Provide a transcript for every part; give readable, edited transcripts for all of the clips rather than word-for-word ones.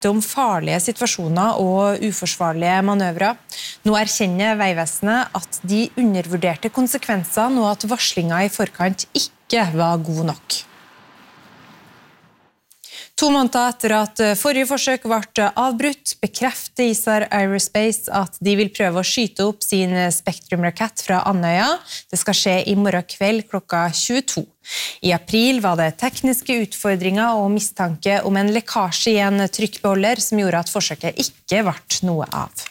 om farlige situasjoner og uforsvarlige manøvrer. Nå erkjenner Vegvesenet at de undervurderte konsekvensene og at varslingen i forkant ikke var god nok. 2 måneder etter at forrige forsøk ble avbrutt, bekrefter ISAR Aerospace at de vil prøve å skyte opp sin Spektrum-rakett fra Andøya. Det skal skje i morgen kveld klokka 22. I april var det tekniske utfordringer og mistanke om en lekkasje i en trykkbeholder som gjorde at forsøket ikke ble noe av.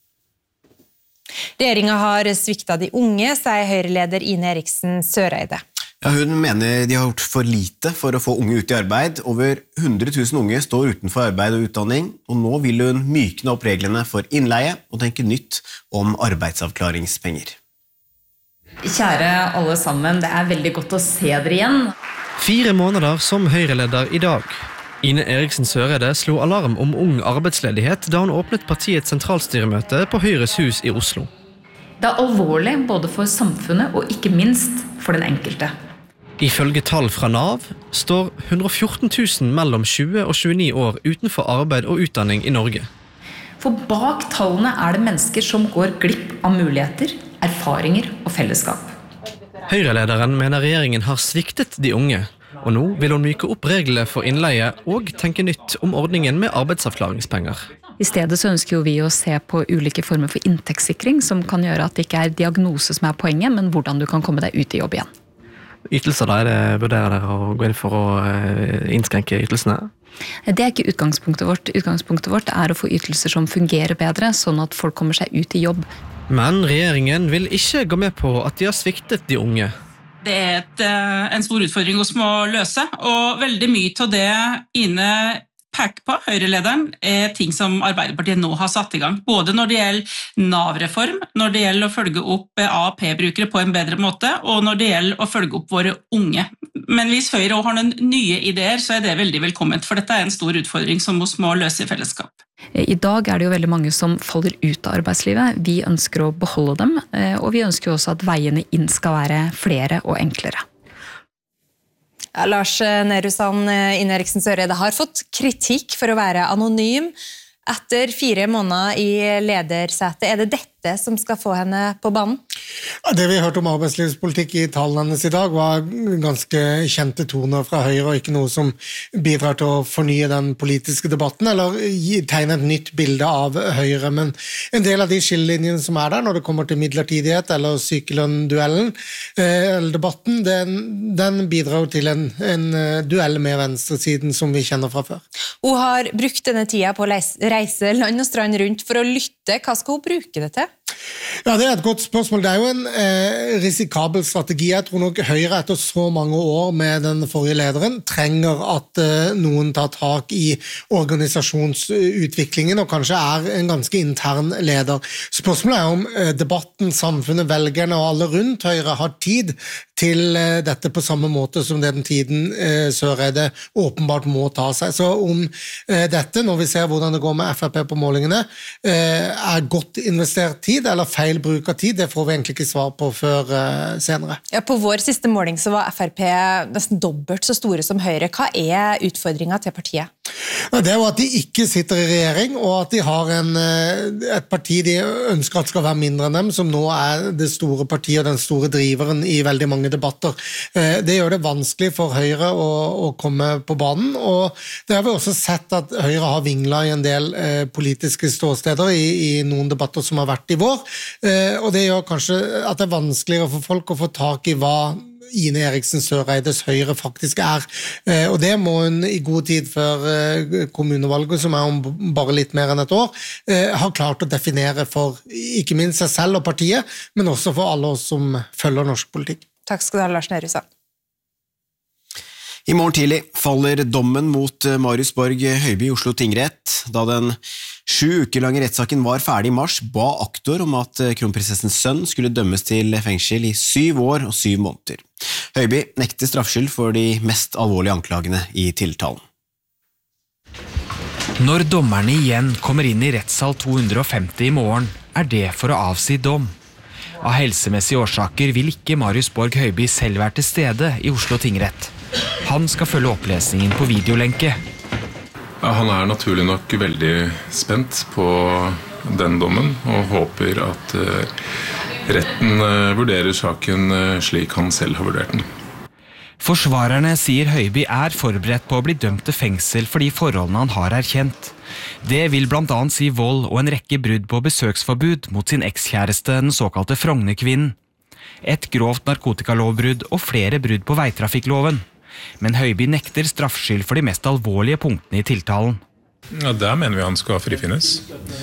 Regjeringen har sviktet de unge, sier Høyre-leder Ine Eriksen Søreide. Ja, hun mener de har gjort for lite for å få unge ut i arbeid. Over 100 000 unge står utenfor arbeid og utdanning, og nå vil hun mykne opp reglene for innleie og tenke nytt om arbeidsavklaringspenger. Kjære alle sammen, det er veldig godt å se dere igjen. 4 måneder som Høyre-leder i dag. Ine Eriksen Søreide slo alarm om ung arbeidsledighet da hun åpnet partiets sentralstyremøte på Høyres hus i Oslo. Det er alvorlig både for samfunnet og ikke minst for den enkelte. Ifølge tall fra Nav står 114 000 mellom 20 og 29 år utenfor arbeid og utdanning i Norge. For bak tallene er det mennesker som går glipp av muligheter, erfaringer og fellesskap. Høyre-lederen mener regjeringen har sviktet de unge, og nå vil hun myke opp reglene for innleie og tenke nytt om ordningen med arbeidsavklaringspenger. I stedet så ønsker jo vi å se på ulike former for inntektssikring som kan gjøre at det ikke er diagnose som er poenget, men hvordan du kan komme deg ut i jobb igjen. Ytelser da, vurderer dere å gå inn for å innskrenke ytelsene? Det er ikke utgangspunktet vårt. Utgangspunktet vårt er å få ytelser som fungerer bedre, sånn at folk kommer seg ut i jobb. Men regjeringen vil ikke gå med på at de har sviktet de unge. Det er en stor utfordring vi må løse, og veldig mye av det Ine peker på, Høyre-lederen, er ting som Arbeiderpartiet nå har satt i gang. Både når det gjelder NAV-reform, når det gjelder å følge opp AAP-brukere på en bedre måte, og når det gjelder å følge opp våre unge. Men hvis Høyre også har noen nye ideer, så er det veldig velkomment, for dette er en stor utfordring som vi må løse i fellesskap. I dag er det jo veldig mange som faller ut av arbeidslivet. Vi ønsker å beholde dem, og vi ønsker også at veiene inn skal være flere og enklere. Ja, Lars Nehru Sand, Ine Eriksen Søreide har fått kritikk for å være anonym. Etter 4 måneder i ledersetet, er det dette som skal få henne på banen? Ja, det vi hørte om arbeidslivspolitikk i tallene hennes i dag var ganske kjente toner fra Høyre, og ikke noe som bidrar til å fornye den politiske debatten, eller tegne et nytt bilde av Høyre. Men en del av de skillelinjene som er der, når det kommer til midlertidighet eller sykelønn-duellen, eller debatten, den bidrar til en duell med venstresiden som vi kjenner fra før. Hun har brukt denne tida på å reise land og strand rundt for å lytte. Hva skal hun bruke det til? Ja, det er et godt spørsmål. Det er jo en risikabel strategi. Jeg tror nok Høyre etter så mange år med den forrige lederen trenger at noen tar tak i organisasjonsutviklingen og kanskje er en ganske intern leder. Spørsmålet er om debatten, samfunnet, velgerne og alle rundt Høyre har tid til dette på samme måte som den tiden Søreide åpenbart må ta seg. Så om dette, når vi ser hvordan det går med FrP på målingene, er godt investert tid eller feil bruk av tid, det får vi egentlig ikke svar på før senere. Ja, på vår siste måling så var FrP nesten dobbelt så store som Høyre. Hva er utfordringen til partiet? Det er jo at de ikke sitter i regjering, og at de har et parti de ønsker at skal være mindre enn dem, som nå er det store partiet og den store driveren i veldig mange debatter. Det gjør det vanskelig for Høyre å komme på banen, og det har vi også sett at Høyre har vinglet i en del politiske ståsteder i noen debatter som har vært i vår, og det gjør kanskje at det er vanskeligere for folk å få tak i hva Ine Eriksen Søreides Høyre faktisk er, og det må hun i god tid før kommunevalget, som er om bare litt mer enn et år, ha klart å definere for ikke minst seg selv og partiet, men også for alle oss som følger norsk politikk. Takk skal du ha, Lars Nehru Sand. I morgen tidlig faller dommen mot Marius Borg Høiby i Oslo tingrett. Da den 7 uker lange rettssaken var ferdig i mars, ba aktor om at kronprinsessens sønn skulle dømmes til fengsel i 7 år og 7 måneder. Høiby nekter straffskyld for de mest alvorlige anklagene i tiltalen. Når dommerne igjen kommer inn i rettssal 250 i morgen, er det for å avsi dom. Av helsemessige årsaker vil ikke Marius Borg Høiby selv være til stede i Oslo tingrett. Han skal følge opplesningen på videolenke. Han naturlig nok veldig spent på den dommen, og håper at retten vurderer saken slik han selv har vurdert den. Forsvarerne sier Høiby forberedt på å bli dømt til fengsel for de forholdene han har erkjent. Det vil blant annet si vold og en rekke brudd på besøksforbud mot sin ekskjæreste, den såkalte Frogner-kvinnen. Et grovt narkotikalovbrudd og flere brudd på veitrafikkloven. Men Høiby nekter straffskyld for de mest alvorlige punktene i tiltalen. Ja, der mener vi han skal frifinnes.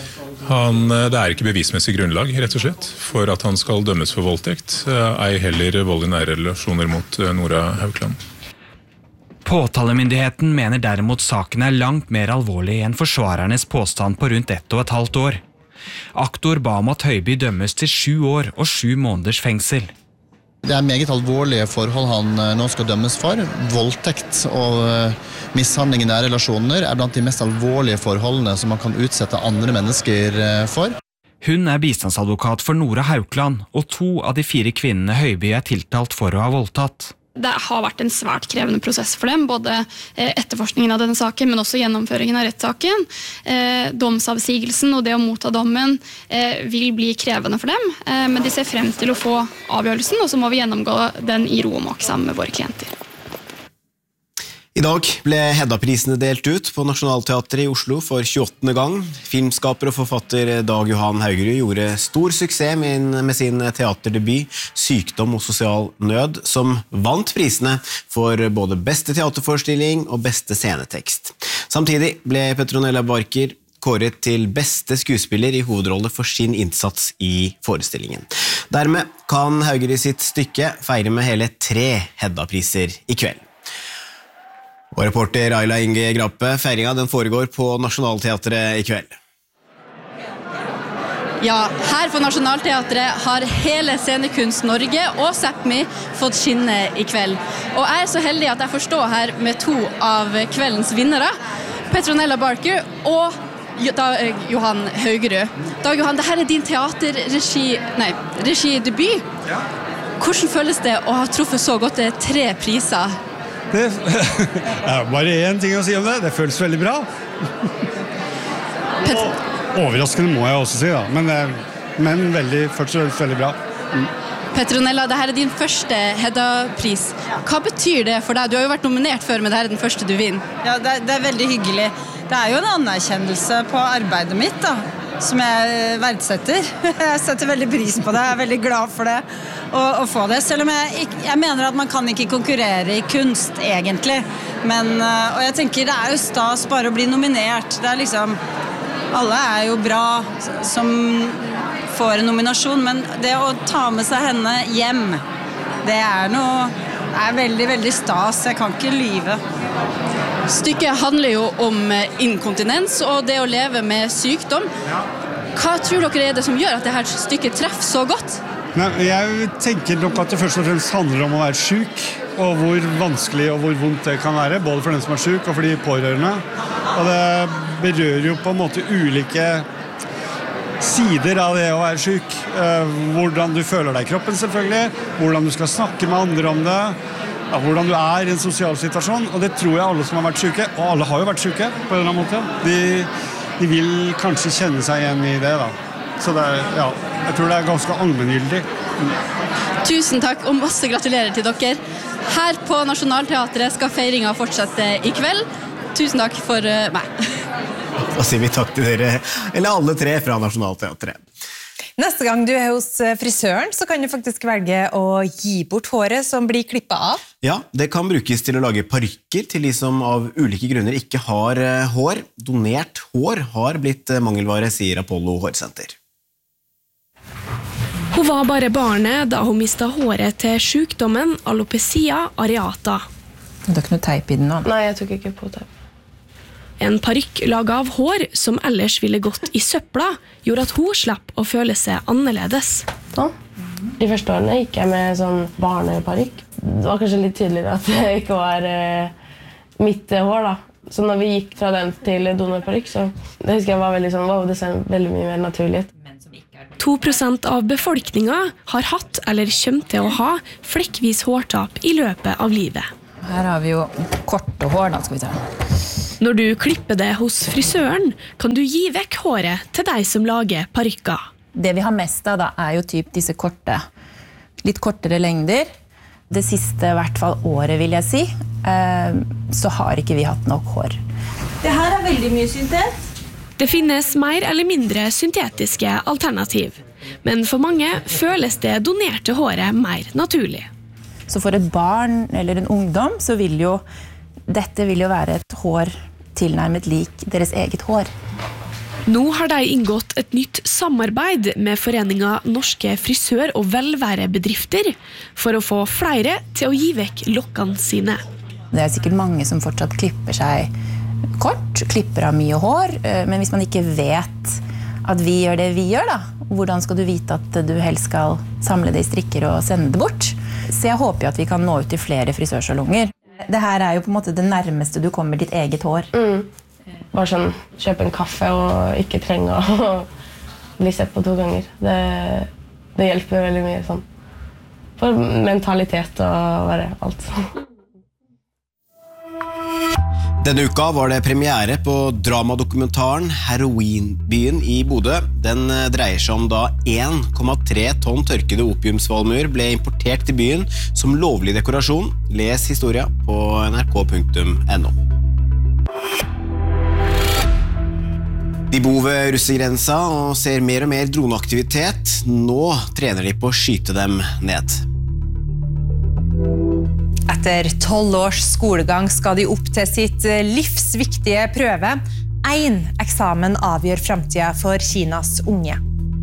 Det ikke bevismessig grunnlag, rett og slett, for at han skal dømmes for voldtekt, ei heller vold i nære relasjoner mot Nora Haukeland. Påtalemyndigheten mener derimot saken langt mer alvorlig enn forsvarernes påstand på rundt 1,5 år. Aktor ba om at Høiby dømmes til 7 år og 7 måneders fengsel. Det meget alvorlige forhold han nå skal dømmes for. Voldtekt og mishandling i nære relasjoner blant de mest alvorlige forholdene som man kan utsette andre mennesker for. Hun bistandsadvokat for Nora Haukeland, og 2 av de 4 kvinnene Høiby tiltalt for å ha voldtatt. Det har vært en svært krevende prosess for dem, både etterforskningen av denne saken, men også gjennomføringen av rettssaken. Domsavsigelsen og det å motta dommen vil bli krevende for dem, men de ser frem til å få avgjørelsen, og så må vi gjennomgå den i ro og mak sammen med våre klienter. I dag ble Hedda-prisene delt ut på Nationaltheatret i Oslo for 28. gang. Filmskaper og forfatter Dag Johan Haugerud gjorde stor suksess med sin teaterdebut Sykdom og sosial nød, som vant prisene for både beste teaterforestilling og beste scenetekst. Samtidig ble Petronella Barker kåret til beste skuespiller i hovedrolle for sin innsats i forestillingen. Dermed kan Haugerud sitt stykke feire med hele 3 Hedda-priser i kveld. Og reporter Ayla Inge Grappe, feiringen den foregår på Nationaltheatret i kveld. Ja, her på Nationaltheatret har hele Scenekunst Norge og Sápmi fått skinne i kveld. Og jeg så heldig at jeg får stå her med 2 av kveldens vinnere, Petronella Barker og Dag Johan Haugerud. Dag Johan, dette din regidebut. Ja. Hvordan føles det å ha truffet så godt 3 priser? Det bare en ting å si om det. Det føles veldig bra. Overraskende må jeg også si, da. Men føles veldig bra. Petronella, dette din første Hedda-pris. Hva betyr det for deg? Du har jo vært nominert før, men dette den første du vinner. Ja, det veldig hyggelig. Det jo en anerkjennelse på arbeidet mitt, da, som jeg verdsetter. Jeg setter veldig prisen på det. Jeg veldig glad for det. Å få det, selv om jeg mener at man kan ikke konkurrere i kunst egentlig, og jeg tenker det jo stas bare å bli nominert. Det liksom, alle jo bra som får en nominasjon, men det å ta med seg henne hjem, det veldig, veldig stas. Jeg kan ikke lyve. Stykket handler jo om inkontinens og det å leve med sykdom. Hva tror dere det som gjør at dette stykket treffer så godt? Jeg tenker nok at det først og fremst handler om å være syk, og hvor vanskelig og hvor vondt det kan være, både for den som syk og for de pårørende. Og det berører jo på en måte ulike sider av det å være syk. Hvordan du føler deg i kroppen selvfølgelig, hvordan du skal snakke med andre om det, hvordan du i en sosial situasjon, og det tror jeg alle som har vært syke, og alle har jo vært syke på en eller annen måte, de vil kanskje kjenne seg igjen i det da. Så jeg tror det ganske allmenngyldig. Tusen takk og masse gratulerer til dere. Her på Nationaltheatret skal feiringen fortsette i kveld. Tusen takk for meg. Da sier vi takk til dere, eller alle 3 fra Nationaltheatret. Neste gang du hos frisøren, så kan du faktisk velge å gi bort håret som blir klippet av. Ja, det kan brukes til å lage parykker til de som av ulike grunner ikke har hår. Donert hår har blitt mangelvare, sier Apollo Hårsenter. Hun var bare barnet da hun mistet håret til sykdommen alopecia areata. Du har ikke noe teip i den nå? Nei, jeg tok ikke på teip. En parykk laget av hår som ellers ville gått i søpla, gjorde at hun slapp å føle seg annerledes. De første årene gikk jeg med sånn barneparykk. Det var kanskje litt tydeligere at det ikke var mitt hår da. Så når vi gikk fra den til donorparykk, så det husker jeg var veldig sånn, wow, det ser veldig mye mer naturlig ut. 2% av befolkningen har hatt eller kommer til å ha flekkvis hårtap i løpet av livet. Her har vi jo korte hår, da skal vi ta. Når du klipper det hos frisøren, kan du gi vekk håret til deg som lager parykker. Det vi har mest av da, jo typ disse korte, litt kortere lengder. Det siste, I hvert fall året vil jeg si, så har ikke vi hatt nok hår. Det her veldig mye syntet. Det finnes mer eller mindre syntetiske alternativ, men for mange føles det donerte håret mer naturlig. Så for et barn eller en ungdom så dette vil jo være et hår tilnærmet lik deres eget hår. Nå har de inngått et nytt samarbeid med foreningen Norske frisør- og velværebedrifter for å få flere til å gi vekk lokkene sine. Det sikkert mange som fortsatt klipper seg kort, klipper av mye hår, men hvis man ikke vet at vi gjør det vi gjør da, hvordan skal du vite at du helst skal samle det I strikker og sende det bort? Så jeg håper jo at vi kan nå ut til flere frisørsalonger. Det her jo på en måte det nærmeste du kommer ditt eget hår. Bare sånn, kjøpe en kaffe og ikke trenge å bli sett på 2 ganger. Det hjelper veldig mye sånn. For mentalitet og bare alt. Denne uka var det premiere på dramadokumentaren Heroinbyen I Bodø. Den dreier seg om da 1,3 tonn tørkede opiumsvalmuer ble importert til byen som lovlig dekorasjon. Les historia på nrk.no. De bor ved russegrensa og ser mer og mer droneaktivitet. Nå trener de på å skyte dem ned. Etter 12 års skolegang skal de opp til sitt livsviktige prøve. 1 eksamen avgjør fremtiden for Kinas unge.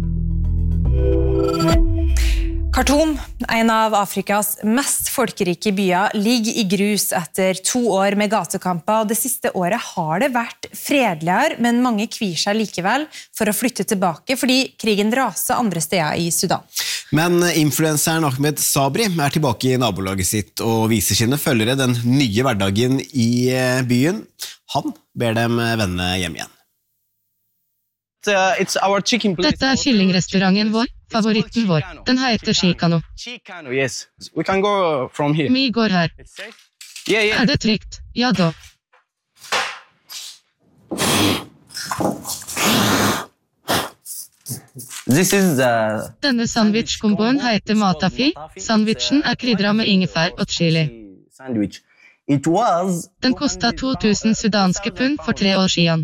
Khartoum, en av Afrikas mest folkerike byer, ligger I grus etter 2 år med gatekamper, og det siste året har det vært fredeligere, men mange kvier seg likevel for å flytte tilbake, fordi krigen raser andre steder I Sudan. Men influenseren Ahmed Sabri tilbake I nabolaget sitt og viser sine følgere den nye hverdagen I byen. Han ber dem vende hjem igjen. Dette kyllingrestauranten vår, favoritten vår. Den heter Chicano. Vi går her. Det trygt? Ja da. Denne sandwich-komboen heter Matafi. Sandwichen krydret med ingefær og chili. Den kostet 2000 sudanske pund for 3 år siden.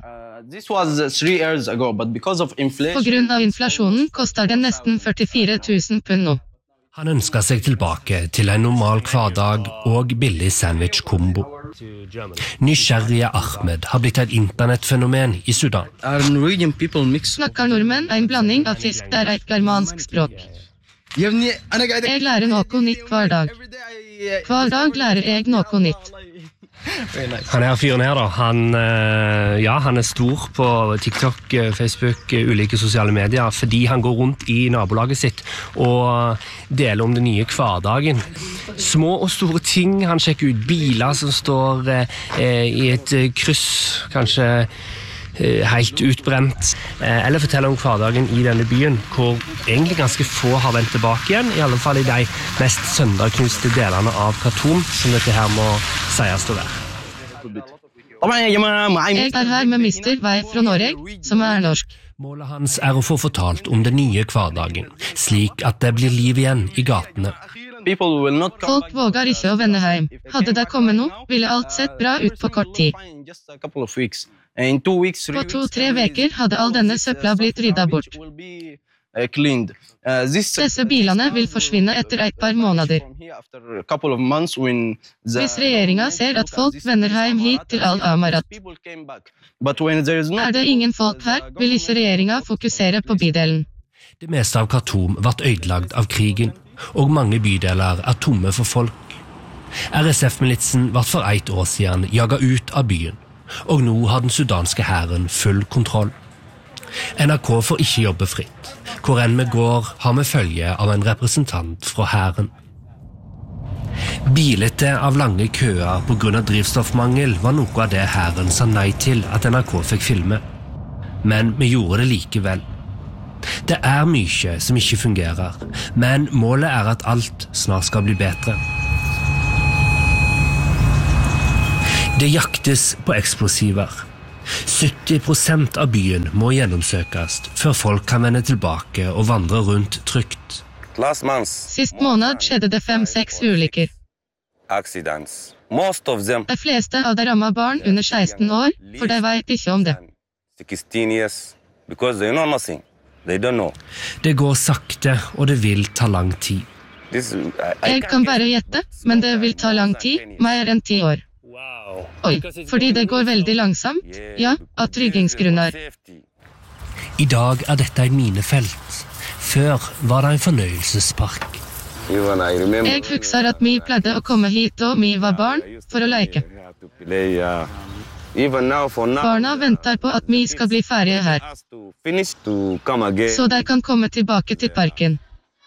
På grunn av inflasjonen koster den nesten 44 000 pund nå. Han ønsker seg tilbake til en normal hverdag og billig sandwich-kombo. Nysgjerrige Ahmed har blitt et internettfenomen I Sudan. Snakker nordmenn en blanding av tysk et germansk språk. Jeg lærer noe nytt hver dag. Hver dag lærer jeg noe nytt. Han fyren her da, han stor på TikTok, Facebook, ulike sosiale medier, fordi han går rundt I nabolaget sitt og deler om den nye hverdagen. Små og store ting, han sjekker ut biler som står I et kryss, kanskje helt utbrent, eller forteller om hverdagen I denne byen, hvor egentlig ganske få har vendt tilbake igjen, I alle fall I de mest sønderknuste delene av Khartoum, som dette her må sies å være. Jeg her med Mr. Vei fra Norge, som norsk. Målet hans å få fortalt om den nye hverdagen, slik at det blir liv igjen I gatene. Folk våger ikke å vende hjem. Hadde det kommet noe, ville alt sett bra ut på kort tid. På 2-3 veker hadde all denne søpla blitt ryddet bort. Disse bilene vil forsvinne etter et par måneder. Hvis regjeringen ser at folk vender hjem hit til Al-Amarat. Det ingen folk her, vil ikke regjeringen fokusere på bydelen. Det meste av Khartoum ble ødelagt av krigen, og mange bydeler tomme for folk. RSF-militsen ble for 1 år siden jaget ut av byen, og nå har den sudanske hæren full kontroll. NRK får ikke jobbe fritt. Hvor enn vi går, har vi følge av en representant fra hæren. Bilete av lange køer på grunn av drivstoffmangel var noe av det hæren sa nei til at NRK fikk filme. Men vi gjorde det likevel. Det mye som ikke fungerer, men målet at alt snart skal bli bedre. Det jaktes på eksplosiver. 70% av byen må gjennomsøkes før folk kan vende tilbake og vandre rundt trygt. Sist måned skjedde det 5-6 ulykker. De fleste av de rammet barn under 16 år, for de vet ikke om det. Det går sakte, og det vil ta lang tid. Jeg kan bare gjette, men det vil ta lang tid, mer enn 10 år. Oi, fordi det går veldig langsomt, ja, av tryggingsgrunner. I dag er dette et minefelt. Før var det en fornøyelsespark. Jeg husker at vi pleide å komme hit da vi var barn, for å leke. Barna venter på at vi skal bli ferdige her, så de kan komme tilbake til parken.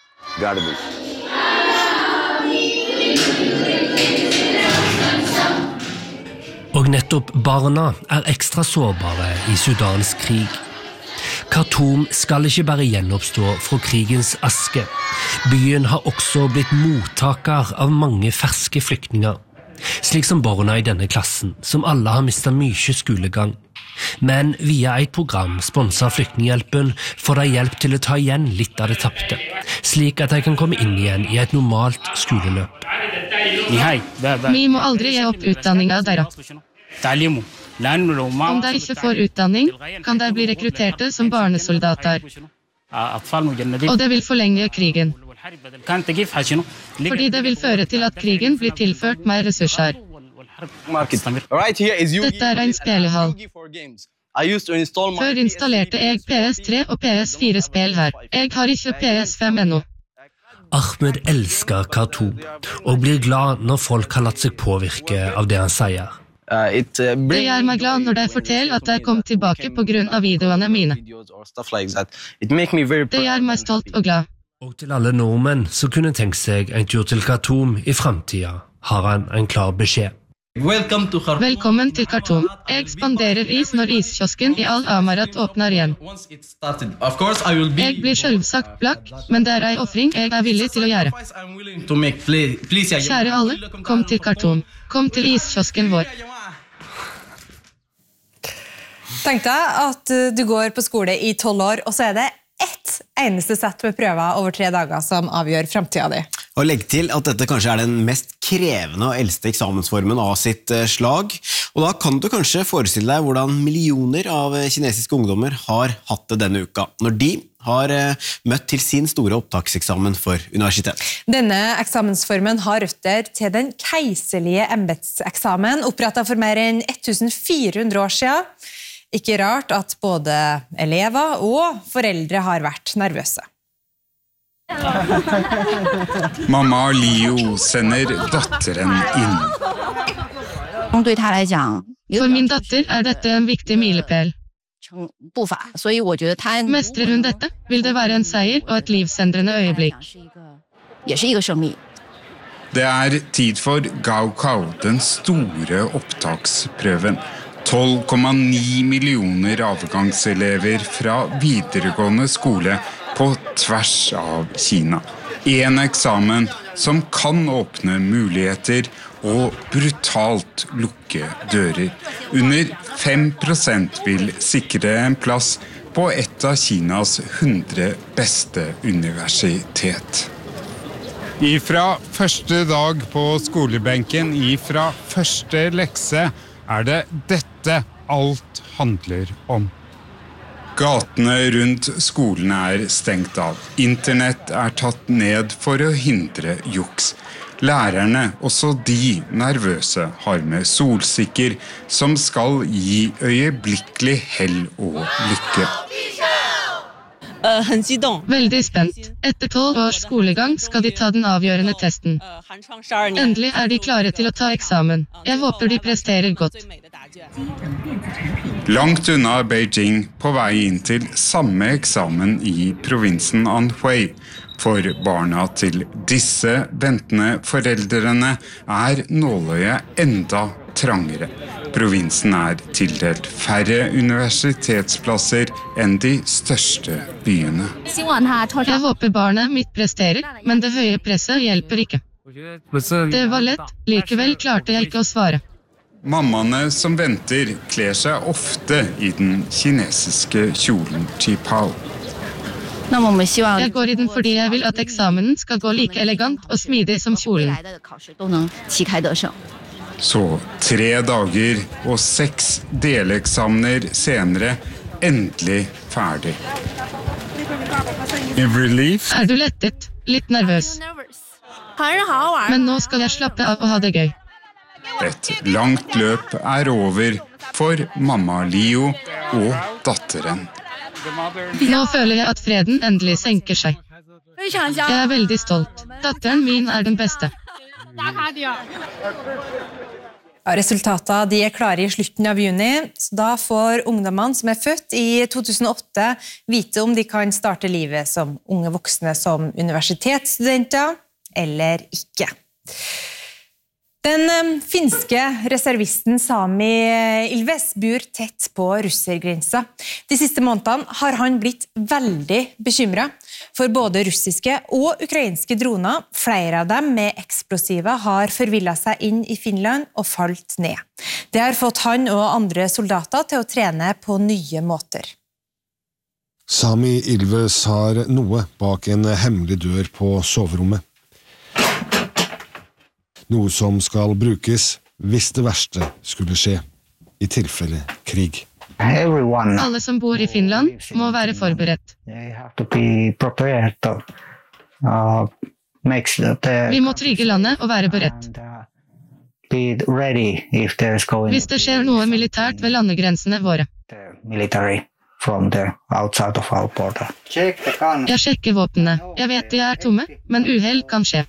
Og nettopp barna er ekstra sårbare i Sudans krig. Khartoum skal ikke bare gjenoppstå fra krigens aske. Byen har også blitt mottaker av mange ferske flyktninger, slik som barna i denne klassen, som alle har mistet mye skolegang. Men via et program sponset av Flyktninghjelpen får de hjelp til å ta igjen litt av det tapte, slik at de kan komme inn igjen i et normalt skoleløp. Vi må aldri gi opp utdanningen deres. Om de ikke får utdanning, kan de bli rekrutterte som barnesoldater. Og det vil forlenge krigen. Fordi det vil føre til at krigen blir tilført mer ressurser. Dette er en spillehall. Før installerte jeg PS3 og PS4-spill her. Jeg har ikke PS5 ennå. Ahmed elsker Khartoum og blir glad når folk har latt seg påvirke av det han sier. Det gjør meg glad når de forteller at de kom tilbake på grunn av videoene mine. Det gjør meg stolt og glad. Og til alle nordmenn som kunne tenkt seg en tur til Khartoum i fremtiden, har han en klar beskjed. Velkommen til Khartoum. Jeg spanderer is når iskiosken i Al-Amarat åpner igjen. Jeg blir selvsagt blakk, men det er en offring jeg er villig til å gjøre. Kjære alle, kom til Khartoum. Kom til iskiosken vår. Tenk deg at du går på skole i 12 år, og så er det ett eneste sett med prøver over 3 dager som avgjør fremtiden din. Og legg til at dette kanskje er den mest krevende og eldste eksamensformen av sitt slag, og da kan du kanskje forestille deg hvordan millioner av kinesiske ungdommer har hatt det denne uka, når de har møtt til sin store opptakseksamen for universitet. Denne eksamensformen har røtter til den keiserlige embedseksamen, opprettet for mer enn 1400 år siden. Ikke rart at både elever og foreldre har vært nervøse. Mamma Leo sender datteren inn. For min datter er dette en viktig milepæl. Mestrer hun dette, vil det være en seier og et livsendrende øyeblikk. Det er tid for Gaokao, den store opptaksprøven. 12,9 millioner avgangselever fra videregående skole på tvers av Kina. En eksamen som kan åpne muligheter og brutalt lukke dører. Under 5% vil sikre en plass på et av Kinas 100 beste universitet. Ifra første dag på skolebenken, ifra første lekse, er det dette alt handler om. Gatene rundt skolen er stengt av. Internett er tatt ned for å hindre juks. Lærerne, også de nervøse, har med solsikker som skal gi øyeblikkelig hell og lykke. Veldig spent. Etter 12 års skolegang skal de ta den avgjørende testen. Endelig er de klare til å ta eksamen. Jeg håper de presterer godt. Langt unna Beijing, på vei inn til samme eksamen i provinsen Anhui. For barna til disse ventende foreldrene er nåløyet enda trangere. Provinsen er tildelt færre universitetsplasser enn de største byene. Jeg håper barnet mitt presterer, men det høye presset hjelper ikke. Det var lett, likevel klarte jeg ikke å svare. Mammaene som venter kler seg ofte I den kinesiske kjolen qipao. Jeg går I den fordi jeg vil at eksamenen skal gå like elegant og smidig som kjolen. Så 3 dager og 6 deleksamener senere, endelig ferdig. Du lettet? Litt nervøs. Men nå skal jeg slappe av og ha det gøy. Et langt løp over for mamma Leo og datteren. Nå føler jeg at freden endelig senker seg. Jeg veldig stolt. Datteren min den beste. Resultatene de klare I slutten av juni, så da får ungdommene som født I 2008 vite om de kan starte livet som unge voksne som universitetsstudenter eller ikke. Den finske reservisten Sami Ilves bor tett på russergrensa. De siste månedene har han blitt veldig bekymret for både russiske og ukrainske droner. Flere av dem med eksplosiver har forvillet seg inn I Finland og falt ned. Det har fått han og andre soldater til å trene på nye måter. Sami Ilves har noe bak en hemmelig dør på soverommet. Noe som skal brukes hvis det verste skulle skje, I tilfelle krig. Alle som bor I Finland må være forberedt. Vi må trygge landet og være beredt. Hvis det skjer noe militært ved landegrensene våre. Jeg sjekker våpnene. Jeg vet de tomme, men uheld kan skje.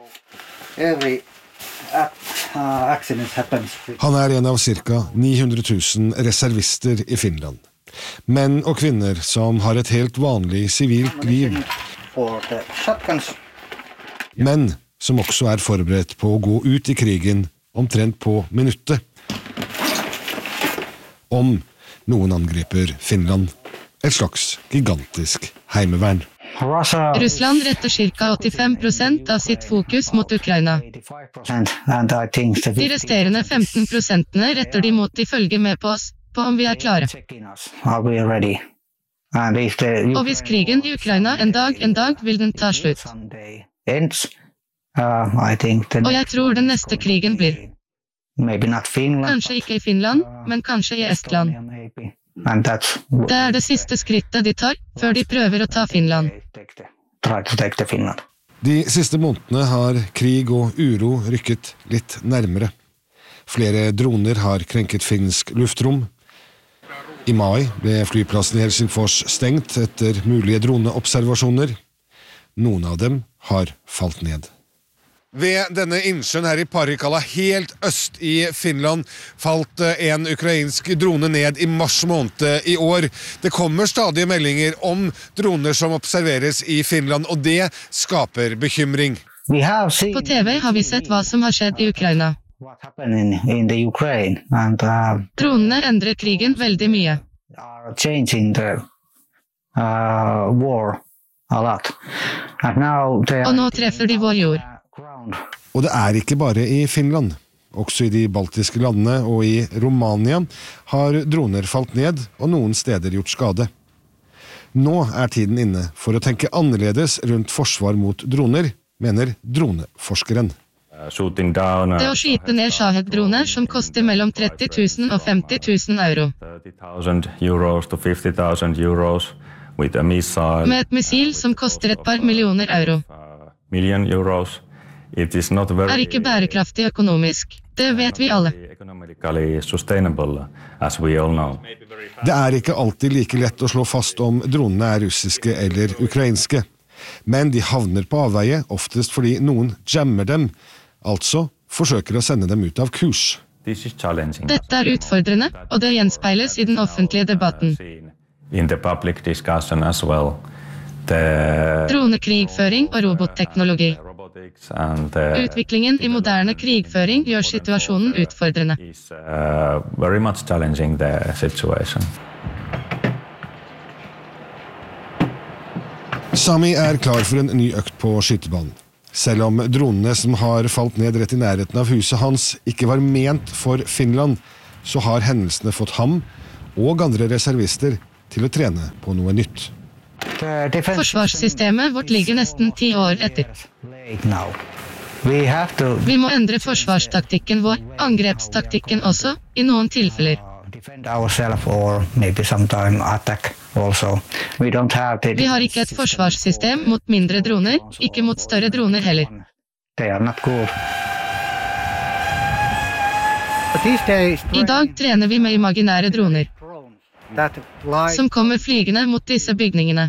Han en av ca. 900 000 reservister I Finland. Menn og kvinner som har et helt vanlig sivilt liv. Men som også forberedt på å gå ut I krigen omtrent på minuttet. Om noen angriper Finland, et slags gigantisk heimevern. Russland retter ca. 85% av sitt fokus mot Ukraina. De resterende 15% retter de mot de følger med på oss, på om vi klare. Og hvis krigen I Ukraina en dag vil den ta slutt. Og jeg tror den neste krigen blir. Kanskje ikke I Finland, men kanskje I Estland. Det det siste skrittet de tar, før de prøver å ta Finland. De siste månedene har krig og uro rykket litt nærmere. Flere droner har krenket finsk luftrom. I mai ble flyplassen I Helsingfors stengt etter mulige droneobservasjoner. Noen av dem har falt ned. Ved denne innsjøen her I Parikala, helt øst I Finland, falt en ukrainsk drone ned I mars måned I år. Det kommer stadige meldinger om droner som observeres I Finland, og det skaper bekymring. På TV har vi sett hva som har skjedd I Ukraina. Dronene endrer krigen veldig mye. Og nå treffer de vår jord. Og det ikke bare I Finland. Også I de baltiske landene og I Romania har droner falt ned og noen steder gjort skade. Nå tiden inne for å tenke annerledes rundt forsvar mot droner, mener droneforskeren. Det å skyte ned Shahed-droner som koster mellom 30 000 og 50 000 euro. Med et missil som koster et par millioner euro. Ikke bærekraftig økonomisk. Det vet vi alle. Det ikke alltid like lett å slå fast om dronene russiske eller ukrainske. Men de havner på avveie, oftest fordi noen jammer dem, altså forsøker å sende dem ut av kurs. Dette utfordrende, og det gjenspeiles I den offentlige debatten. Dronekrigføring og robotteknologi. Utviklingen I moderne krigføring gjør situasjonen utfordrende. Sami klar for en ny økt på skytebanen. Selv om dronene som har falt ned rett i nærheten av huset hans ikke var ment for Finland, så har hendelsene fått ham og andre reservister til å trene på noe nytt. Forsvarssystemet vårt ligger nesten 10 år etter. Vi må endre forsvarstaktikken vår, angrepstaktikken også, i noen tilfeller. Vi har ikke et forsvarssystem mot mindre droner, ikke mot større droner heller. I dag trener vi med imaginære droner, som kommer flygende mot disse bygningene.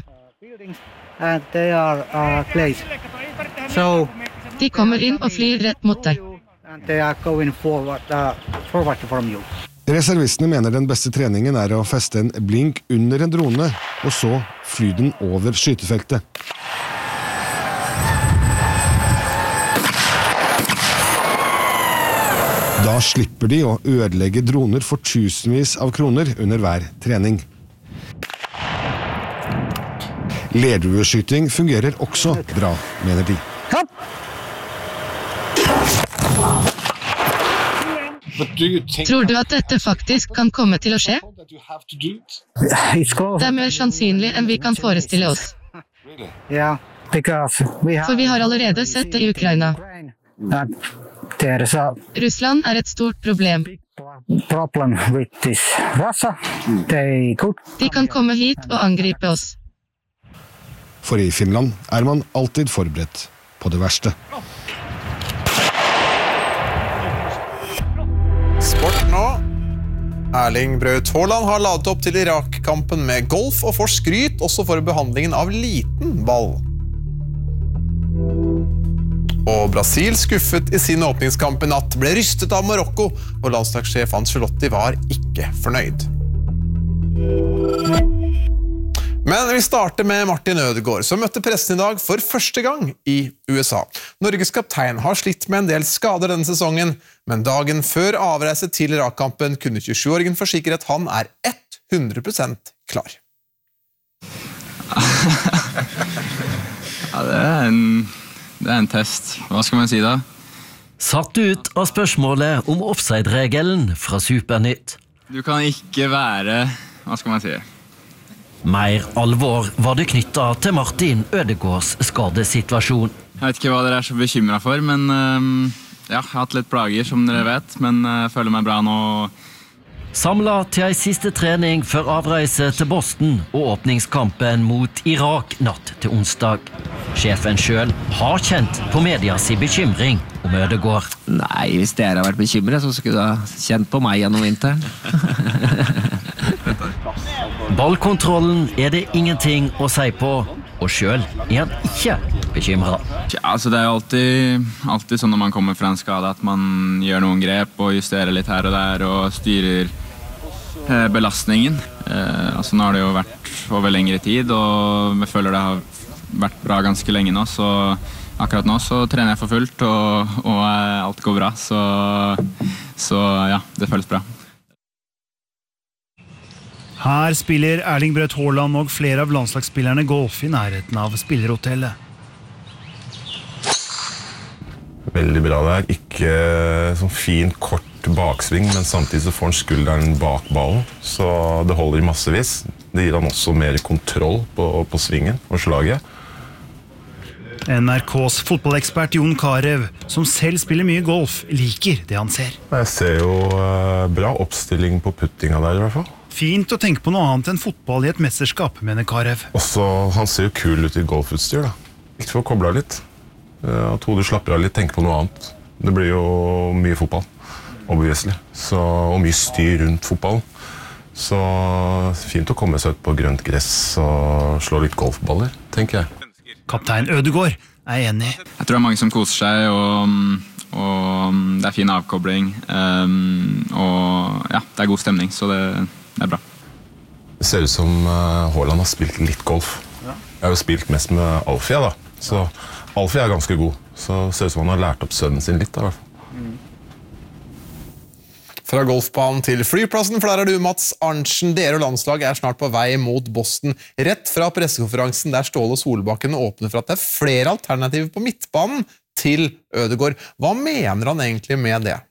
De kommer inn og flyr rett mot deg. Reservistene mener den beste treningen å feste en blink under en drone, og så fly den over skytefeltet. Da slipper de å ødelegge droner for tusenvis av kroner under hver trening. Lerdueskyting fungerer også bra, mener de. Tror du at dette faktisk kan komme til å skje? Det mer sannsynlig enn vi kan forestille oss. For vi har allerede sett det i Ukraina. Russland et stort problem. De kan komme hit og angripe oss. For i Finland man alltid forberedt på det verste. Sport nå. Erling Braut Haaland har ladet opp til Irak-kampen med golf og får skryt også for behandlingen av liten ball. Og Brasil skuffet i sin åpningskamp i natt, ble rystet av Marokko, og landslagssjef Ancelotti var ikke fornøyd. Men vi starter med Martin Ødegaard, som møtte pressen i dag for første gang i USA. Norges kaptein har slitt med en del skader denne sesongen, men dagen før avreise til Irak-kampen kunne 27-åringen forsikre at han 100% klar. Ja, det en test. Hva skal man si da? Satt ut av spørsmålet om offside-regelen fra Supernytt. Du kan ikke være, hva skal man si? Mer alvor var det knyttet til Martin Ødegaards skadesituasjon. Jeg vet ikke hva dere så bekymret for, men jeg har hatt litt plager, som dere vet, men jeg føler meg bra nå. Samlet til en siste trening før avreise til Boston og åpningskampen mot Irak natt til onsdag. Sjefen selv har kjent på medias bekymring om Ødegaard. Nei, hvis dere har vært bekymret, så skulle du ha kjent på meg gjennom vinteren. Ballkontrollen det ingenting å si på, og selv han ikke bekymret. Ja, altså det jo alltid sånn når man kommer fra en skade at man gjør noen grep og justerer litt her og der og styrer belastningen. Altså nå har det jo vært over lengre tid, og jeg føler det har vært bra ganske lenge nå, så akkurat nå så trener jeg for fullt, og alt går bra, så ja, det føles bra. Her spiller Erling Braut Haaland og flere av landslagsspillerne golf i nærheten av spillerhotellet. Veldig bra der. Ikke sånn fin, kort baksving, men samtidig så får han skulderen bak ballen, så det holder i massevis. Det gir han også mer kontroll på svingen og slaget. NRKs fotballekspert Jon Carew, som selv spiller mye golf, liker det han ser. Jeg ser jo bra oppstilling på puttinga der i hvert fall. Fint å tenke på noe annet enn fotball i et mesterskap, mener Carew. Også, han ser jo kul ut i golfutstyr da. Ikke for å koble av litt. At hodet slapper av litt, tenker på noe annet. Det blir jo mye fotball, obviously. Og mye styr rundt fotballen. Så fint å komme seg ut på grønt gress og slå litt golfballer, tenker jeg. Kaptein Ødegaard enig. Jeg tror det mange som koser seg, og det fin avkobling, og ja, det god stemning, så det bra. Det ser ut som Haaland har spilt litt golf. Jeg har jo spilt mest med Alfie da, så Alfie ganske god. Så det ser ut som han har lært opp sønnen sin litt da, i hvert fall. Fra golfbanen til flyplassen, for der du, Mats Arntzen. Dere og landslag snart på vei mot Boston. Rett fra pressekonferansen der Ståle Solbakken åpner for at det flere alternativer på midtbanen til Ødegaard. Hva mener han egentlig med det?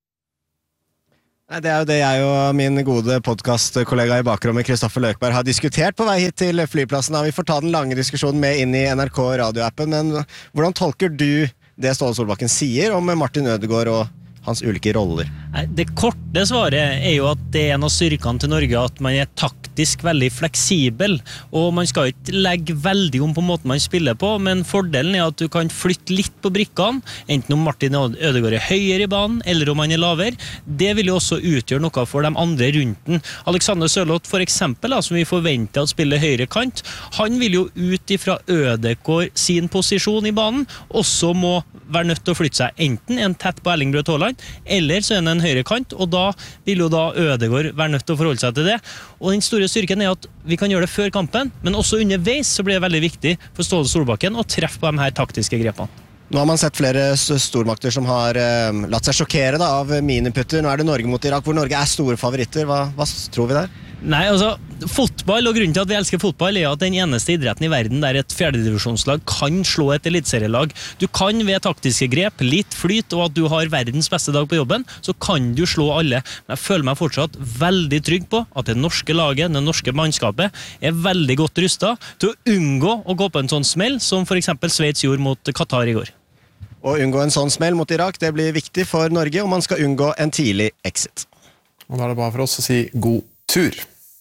Det jo det jeg og min gode podcastkollega i bakrommet, Kristoffer Løkberg, har diskutert på vei hit til flyplassen. Vi får ta den lange diskusjonen med inn i NRK radioappen, men hvordan tolker du det Ståle Solbakken sier om Martin Ødegaard og hans ulike roller? Det korte svaret jo at det en av styrkene til Norge at man taktisk veldig fleksibel, og man skal ikke legge veldig om på måten man spiller på, men fordelen at du kan flytte litt på brikkene, enten om Martin Ødegaard høyere i banen, eller om han lavere. Det vil jo også utgjøre noe for de andre rundt den. Alexander Sørloth for eksempel, som vi forventer at spiller høyre kant, han vil jo ut ifra Ødegaard sin posisjon i banen, også må være nødt til å flytte seg enten en tett på Erling Braut Haaland, eller så en høyre kant, og da vil jo da Ødegaard være nødt til å forholde seg til det. Og den store styrken at vi kan gjøre det før kampen, men også underveis så blir det veldig viktig for Ståle Solbakken å treffe på de her taktiske grepene. Nå har man sett flere stormakter som har latt seg sjokkere av miniputter. Nå det Norge mot Irak, hvor Norge store favoritter. Hva tror vi der? Nei, fotball, og grunnen til at vi elsker fotball at den eneste idretten i verden der et fjerdedivisjonslag kan slå et elitserielag. Du kan ved taktiske grep, litt flyt, og at du har verdens beste dag på jobben, så kan du slå alle. Men jeg føler meg fortsatt veldig trygg på at det norske laget, det norske mannskapet, veldig godt rustet til å unngå å gå på en sånn smell, som for eksempel Sveits gjorde mot Qatar i går. Å unngå en sånn smell mot Irak, det blir viktig for Norge, og man skal unngå en tidlig exit. Og da det bare for oss å si god tur.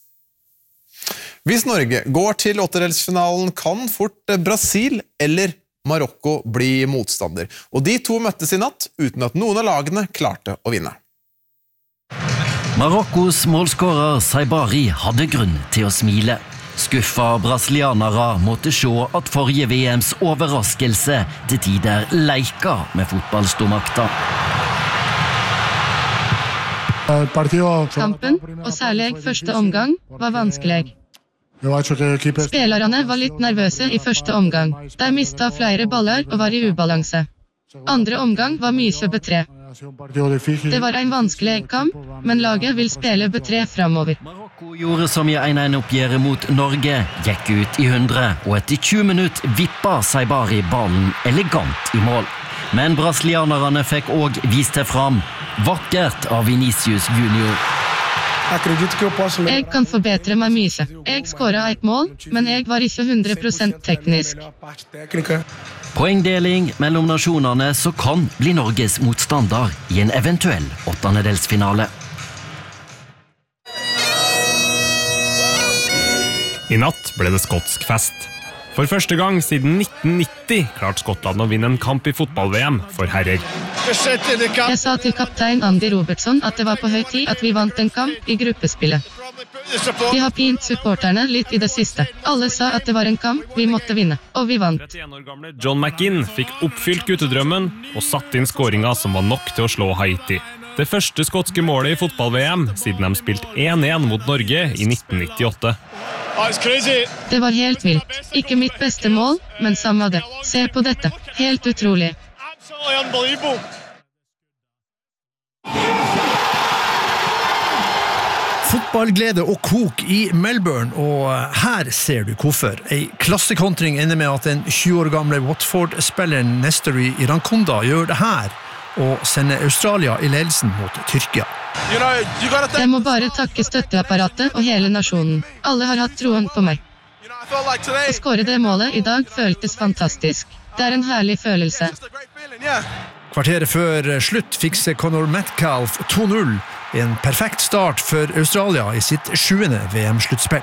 Hvis Norge går til åttedelsfinalen, kan fort Brasil eller Marokko bli motstander. Og de to møttes i natt, uten at noen av lagene klarte å vinne. Marokkos målskårer Saibari hadde grunn til å smile. Skuffa brasilianere måtte se at forrige VMs overraskelse til tider leika med fotballstormakta. Kampen, og særlig første omgang, var vanskelig. Spillerne var litt nervøse i første omgang. De mistet flere baller og var i ubalanse. Andre omgang var mye B3. Det var en vanskelig kamp, men laget vil spille B3 fremover. Marokko gjorde som i 1-1-oppgjøret mot Norge, gikk ut i 100, og etter 20 minutter vippa Saibari ballen elegant i mål. Men brasilianerne fikk også vist det fram. Vakkert av Vinicius Junior. Jeg kan forbedre meg mye. Jeg skåret et mål, men jeg var ikke 100% teknisk. Poengdeling mellom nasjonene så kan bli Norges motstander i en eventuell åttendedelsfinale. I natt ble det skotsk fest. For første gang siden 1990 klarte Skottland å vinne en kamp i fotball-VM for herrer. Jeg sa til kaptein Andy Robertson at det var på høy tid at vi vant en kamp i gruppespillet. De har pint supporterne litt i det siste. Alle sa at det var en kamp vi måtte vinne, og vi vant. 31 år gamle John McGinn fikk oppfylt guttedrømmen og satt inn skåringa som var nok til å slå Haiti. Det første skotske målet i fotball-VM siden de spilte 1-1 mot Norge i 1998. Det var helt vilt. Ikke mitt beste mål, men samme det. Se på dette. Helt utrolig. Fotballglede og kok i Melbourne, og her ser du hvorfor. En klassekontring ender med at den 20 år gamle Watford-spilleren Nestory Irankonda gjør det her, og sender Australia i ledelsen mot Tyrkia. Jeg må bare takke støtteapparatet og hele nasjonen. Alle har hatt troen på meg. Å skåre det målet i dag føltes fantastisk. Det en herlig følelse. Kvarteret før slutt fikser Conor Metcalf 2-0, en perfekt start for Australia i sitt 7. VM-sluttspill.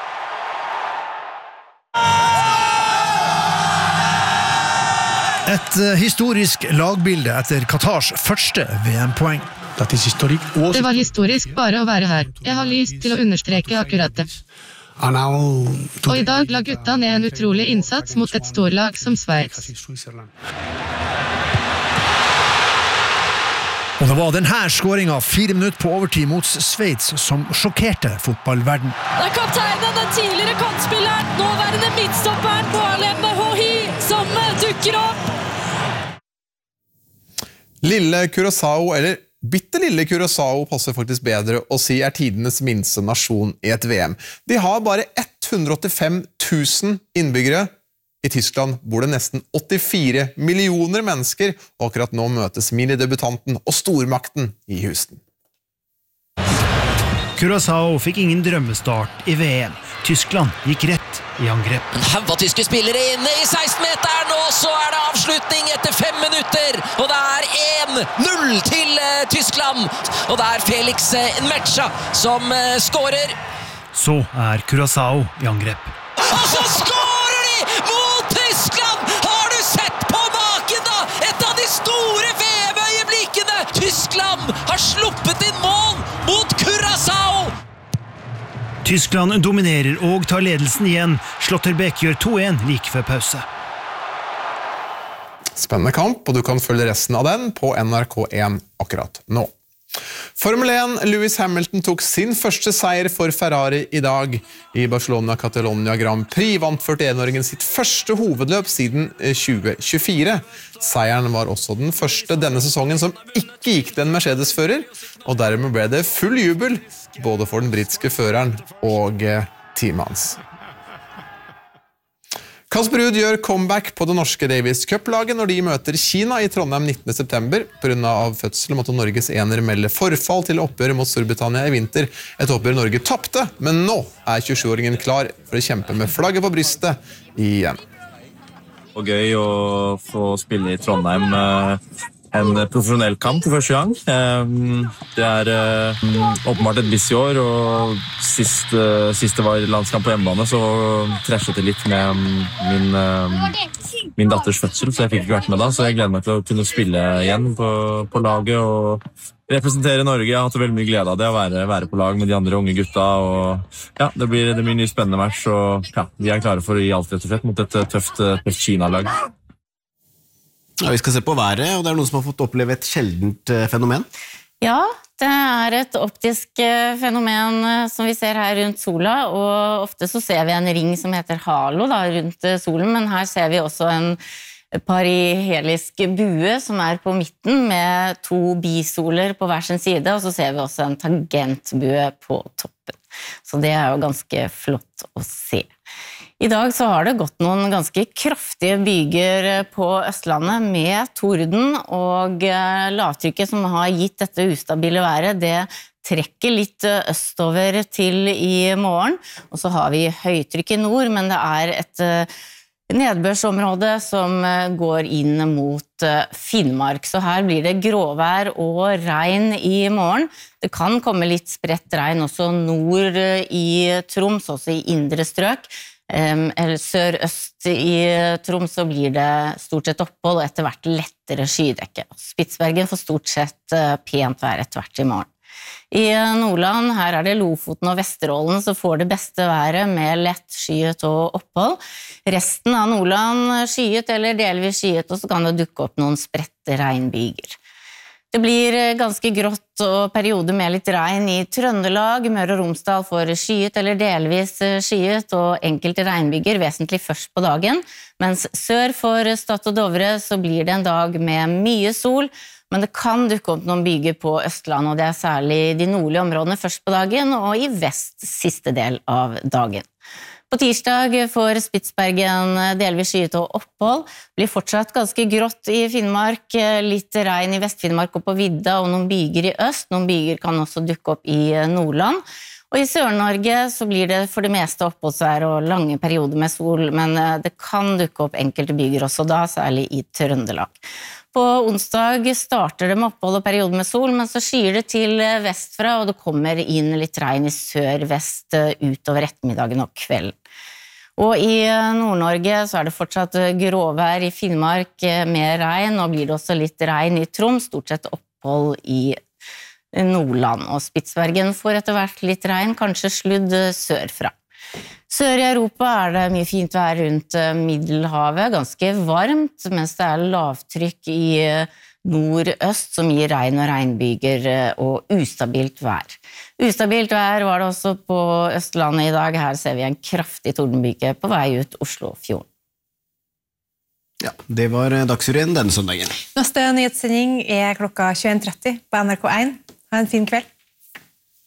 Et historisk lagbilde etter Qatars første VM-poeng. Det var historisk bare å være her. Jeg har lyst til å understreke akkurat det. Og i dag la gutta ned en utrolig innsats mot et storlag som Sveits. Og det var denne skåringen 4 minutter på overtid mot Sveits som sjokkerte fotballverden. Det kapteinen, den tidligere kantspilleren, nåværende midtstopperen Boalem Hohi, som dukker opp. Lille Curaçao, eller bittelille Curaçao passer faktisk bedre å si tidenes minste nasjon i et VM. De har bare 185 000 innbyggere. I Tyskland bor det nesten 84 millioner mennesker, og akkurat nå møtes minidebutanten og stormakten i Houston. Curaçao fikk ingen drømmestart i VM. Tyskland gikk rett i angrep. En haug av tyske spillere inne i 16-meteren, og så det avslutning etter 5 minutter. Og det 1-0 til Tyskland. Og det Felix Nmecha som skårer. Så Curaçao i angrep. Og så skårer de mot Tyskland! Har du sett på maken da? Et av de store VM-øyeblikkene! Tyskland har sluppet inn mål mot Curaçao! Tyskland dominerer og tar ledelsen igjen. Slotterbeck gjør 2-1 like før pause. Spennende kamp, og du kan følge resten av den på NRK1 akkurat nå. Formel 1, Lewis Hamilton tok sin første seier for Ferrari i dag. I Barcelona-Catalonia Grand Prix vant 41-åringen sitt første hovedløp siden 2024. Seieren var også den første denne sesongen som ikke gikk til en Mercedes-fører, og dermed ble det full jubel, både for den britske føreren og teamet hans. Kasper Ruud gjør comeback på det norske Davis Cup-laget når de møter Kina i Trondheim 19. september. På grunn av fødsel måtte Norges ener melde forfall til oppgjøret mot Storbritannia i vinter. Et oppgjør Norge tappte, men nå 27-åringen klar for å kjempe med flagget på brystet igjen. Og gøy å få spille i Trondheim en profesjonell kamp for første gang. Det åpenbart et busy år, og sist det var landskamp på hjemmebane, så trashet det litt med min datters fødsel, så jeg fikk ikke vært med da, så jeg gleder meg til å kunne spille igjen på laget og representere Norge. Jeg har hatt veldig mye glede av det, å være på lag med de andre unge gutta, og ja, det blir ny spennende match, og ja, vi klare for å gi alt rett og slett mot et tøft Kina-lag. Ja, vi skal se på været, og det noen som har fått oppleve et sjeldent fenomen. Ja, det et optisk fenomen som vi ser her rundt sola, og ofte så ser vi en ring som heter halo da, rundt solen, men her ser vi også en parihelisk bue som på midten med 2 bisoler på hver sin side, og så ser vi også en tangentbue på toppen. Så det jo ganske flott å se. I dag så har det gått noen ganske kraftige byger på Østlandet med torden, og lavtrykket som har gitt dette ustabile været, det trekker litt østover til i morgen, og så har vi høytrykk i nord, men det et nedbørsområde som går inn mot Finnmark, så her blir det gråvær og regn i morgen. Det kan komme litt spredt regn også nord i Troms, også i indre strøk, eller sør-øst i Troms så blir det stort sett opphold og etter hvert lettere skydekke. Spitsbergen får stort sett pent vær etter hvert i morgen. I Nordland, her det Lofoten og Vesterålen så får det beste været med lett skyet og opphold. Resten av Nordland skyet eller delvis skyet, og så kan det dukke opp noen spredte regnbyger. Det blir ganske grått og perioder med litt regn i Trøndelag. Møre og Romsdal får skyet eller delvis skyet og enkelte regnbyger vesentlig først på dagen, mens sør for Stad og Dovre så blir det en dag med mye sol, men det kan dukke opp noen byger på Østland, og det særlig de nordlige områdene først på dagen og i vest siste del av dagen. På tirsdag får Spitsbergen delvis skyet og opphold. Det blir fortsatt ganske grått i Finnmark, litt regn i Vest-Finnmark og på vidda, og noen byger i øst. Noen byger kan også dukke opp i Nordland. Og i Sør-Norge så blir det for det meste oppholdsvær og lange perioder med sol, men det kan dukke opp enkelte byger også da, særlig i Trøndelag. På onsdag starter det med opphold og perioder med sol, men så skyer det til vestfra, og det kommer inn litt regn i sør-vest utover ettermiddagen og kvelden. Og i Nord-Norge så det fortsatt gråvær i Finnmark med regn, og blir det også litt regn i Troms, stort sett opphold i Nordland. Og Spitsbergen får etter hvert litt regn, kanskje sludd sørfra. Sør i Europa det mye fint vær rundt Middelhavet, ganske varmt, mens det lavtrykk i nordøst som gir regn og regnbyger og ustabilt vær. Ustabilt vær var det også på Østlandet i dag. Her ser vi en kraftig tordenbyge på vei ut Oslofjorden. Ja, det var Dagsrevyen denne søndagen. Neste nyhetssending klokka 21:30 på NRK1. Ha en fin kveld.